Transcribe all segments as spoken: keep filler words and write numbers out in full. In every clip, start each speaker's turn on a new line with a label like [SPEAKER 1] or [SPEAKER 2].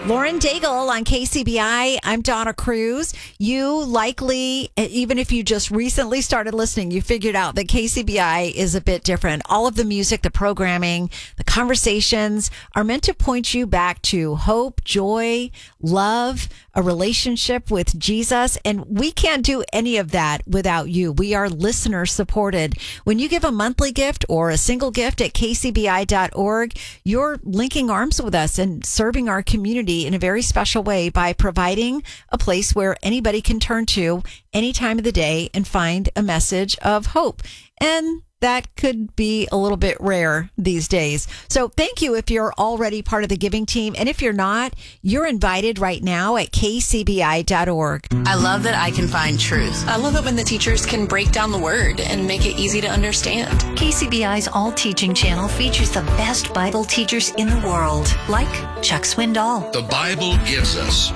[SPEAKER 1] Lauren Daigle on K C B I. I'm Donna Cruz. You likely, even if you just recently started listening, you figured out that K C B I is a bit different. All of the music, the programming, the conversations are meant to point you back to hope, joy, love, a relationship with Jesus. And we can't do any of that without you. We are listener supported. When you give a monthly gift or a single gift at K C B I dot org, you're linking arms with us and serving our community in a very special way by providing a place where anybody can turn to any time of the day and find a message of hope. And that could be a little bit rare these days. So thank you if you're already part of the giving team. And if you're not, you're invited right now at K C B I dot org.
[SPEAKER 2] I love that I can find truth. I love it when the teachers can break down the word and make it easy to understand.
[SPEAKER 3] K C B I's All Teaching channel features the best Bible teachers in the world, like Chuck Swindoll.
[SPEAKER 4] The Bible gives us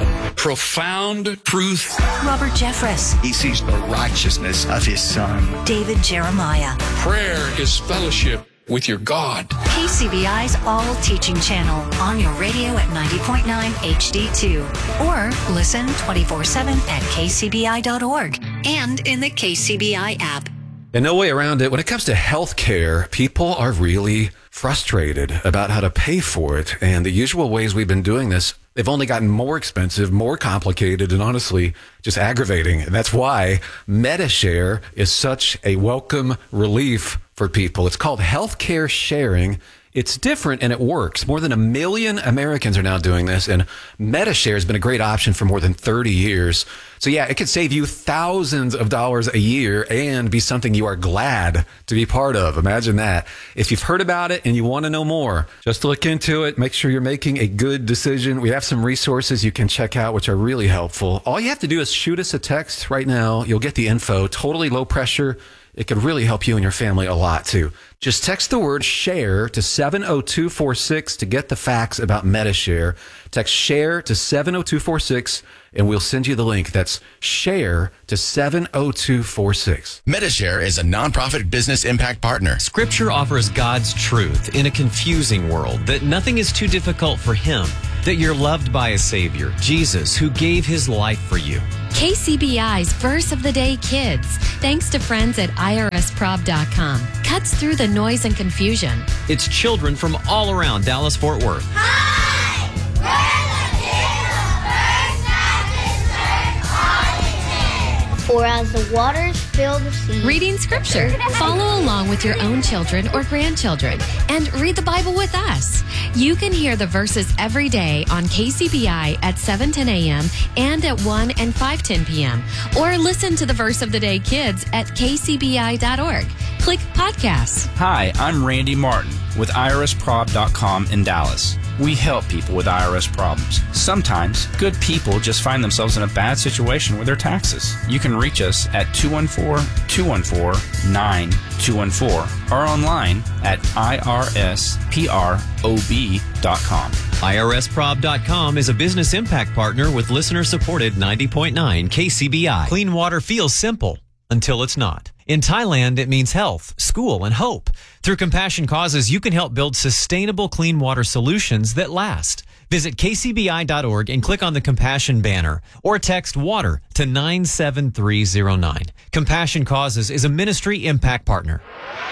[SPEAKER 4] profound truth.
[SPEAKER 3] Robert Jeffress.
[SPEAKER 5] He sees the righteousness of his son.
[SPEAKER 3] David Jeremiah.
[SPEAKER 4] Prayer is fellowship with your God.
[SPEAKER 3] K C B I's All Teaching channel on your radio at ninety point nine H D two. Or listen twenty-four seven at K C B I dot org and in the K C B I app.
[SPEAKER 6] And no way around it. When it comes to health care, people are really frustrated about how to pay for it. And the usual ways we've been doing this, they've only gotten more expensive, more complicated, and honestly, just aggravating. And that's why Medi-Share is such a welcome relief for people. It's called healthcare sharing. It's different and it works. More than a million Americans are now doing this, and Medi-Share has been a great option for more than thirty years. So yeah, it could save you thousands of dollars a year and be something you are glad to be part of. Imagine that. If you've heard about it and you want to know more, just look into it. Make sure you're making a good decision. We have some resources you can check out, which are really helpful. All you have to do is shoot us a text right now. You'll get the info. Totally low pressure. It could really help you and your family a lot, too. Just text the word SHARE to seven oh two four six to get the facts about Medi-Share. Text SHARE to seven oh two four six, and we'll send you the link. That's SHARE to seven oh two four six.
[SPEAKER 7] Medi-Share is a nonprofit business impact partner.
[SPEAKER 8] Scripture offers God's truth in a confusing world, that nothing is too difficult for Him, that you're loved by a Savior, Jesus, who gave His life for you.
[SPEAKER 9] K C B I's Verse of the Day Kids, thanks to friends at I R S prob dot com, cuts through the noise and confusion.
[SPEAKER 8] It's children from all around Dallas-Fort Worth.
[SPEAKER 10] Hi! We're the kids of First Baptist Church Arlington. For as the waters fill the sea.
[SPEAKER 9] Reading Scripture. Follow along with your own children or grandchildren and read the Bible with us. You can hear the verses every day on K C B I at seven ten a.m. and at one and five ten p.m. Or listen to the Verse of the Day Kids at K C B I dot org. Click Podcasts.
[SPEAKER 11] Hi, I'm Randy Martin with I R S prob dot com in Dallas. We help people with I R S problems. Sometimes, good people just find themselves in a bad situation with their taxes. You can reach us at two one four, two one four, nine two one four or online at I R S prob dot com.
[SPEAKER 8] I R S prob dot com is a business impact partner with listener-supported ninety point nine K C B I. Clean water feels simple until it's not. In Thailand, it means health, school, and hope. Through Compassion Causes, you can help build sustainable clean water solutions that last. Visit K C B I dot org and click on the Compassion banner or text WATER to nine seven three zero nine. Compassion Causes is a ministry impact partner.